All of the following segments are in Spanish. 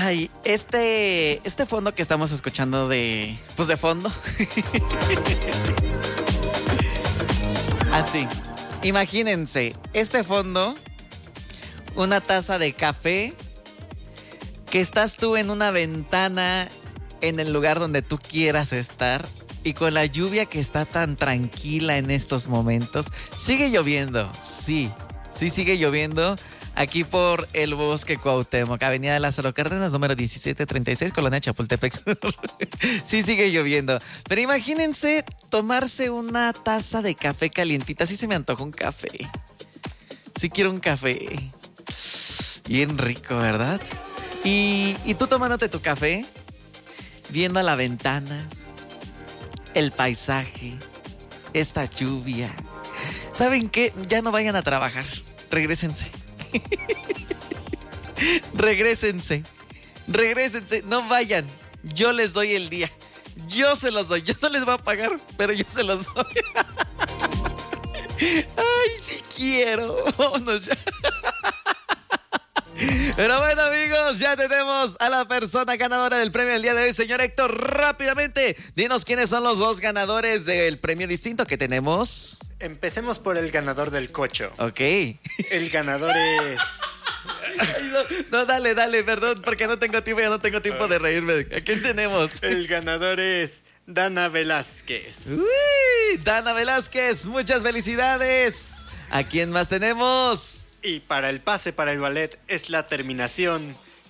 Ay, este fondo que estamos escuchando de fondo. Así. Imagínense, este fondo, una taza de café, que estás tú en una ventana en el lugar donde tú quieras estar y con la lluvia que está tan tranquila en estos momentos. Sigue lloviendo, sí sigue lloviendo. Aquí por el Bosque Cuauhtémoc, Avenida Lázaro Cárdenas, número 1736, Colonia Chapultepec. Sí sigue lloviendo. Pero imagínense tomarse una taza de café calientita. Sí se me antoja un café. Sí quiero un café. Bien rico, ¿verdad? Y tú tomándote tu café, viendo a la ventana, el paisaje, esta lluvia. ¿Saben qué? Ya no vayan a trabajar. Regrésense. Regrésense, no vayan. Yo les doy el día. Yo se los doy. Yo no les voy a pagar, pero yo se los doy. Ay, sí quiero. Vámonos ya. Pero bueno, amigos, ya tenemos a la persona ganadora del premio del día de hoy. Señor Héctor, rápidamente, dinos quiénes son los dos ganadores del premio distinto que tenemos. Empecemos por el ganador del cocho. Ok. El ganador es... Ay, no, dale, perdón, porque ya no tengo tiempo de reírme. ¿A quién tenemos? El ganador es Dana Velázquez. Uy, Dana Velázquez, muchas felicidades. ¿A quién más tenemos? Y para el pase para el ballet es la terminación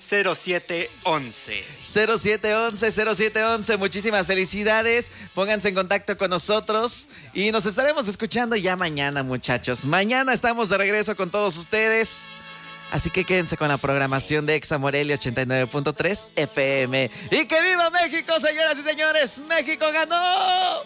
0711. 0711, muchísimas felicidades. Pónganse en contacto con nosotros y nos estaremos escuchando ya mañana, muchachos. Mañana estamos de regreso con todos ustedes. Así que quédense con la programación de Exa Morelia 89.3 FM. ¡Y que viva México, señoras y señores! ¡México ganó!